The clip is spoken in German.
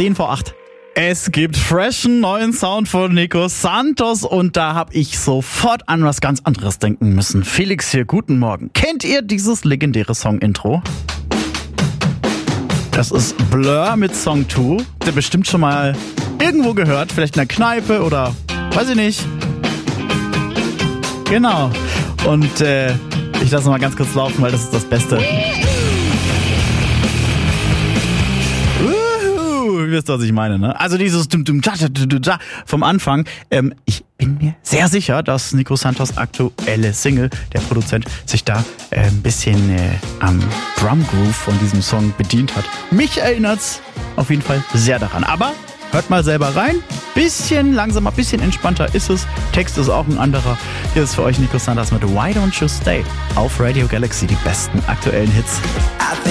10 vor 8. Es gibt freshen neuen Sound von Nico Santos und da habe ich sofort an was ganz anderes denken müssen. Felix hier, guten Morgen. Kennt ihr dieses legendäre Song-Intro? Das ist Blur mit Song 2. Habt ihr bestimmt schon mal irgendwo gehört, vielleicht in der Kneipe oder weiß ich nicht. Genau. Und ich lasse mal ganz kurz laufen, weil das ist das Beste. Ihr wisst, was ich meine, ne? Also dieses vom Anfang. Ich bin mir sehr sicher, dass Nico Santos aktuelle Single, der Produzent, sich da ein bisschen am Drum Groove von diesem Song bedient hat. Mich erinnert's auf jeden Fall sehr daran. Aber hört mal selber rein. Bisschen langsamer, bisschen entspannter ist es. Text ist auch ein anderer. Hier ist für euch Nico Santos mit Why Don't You Stay auf Radio Galaxy. Die besten aktuellen Hits.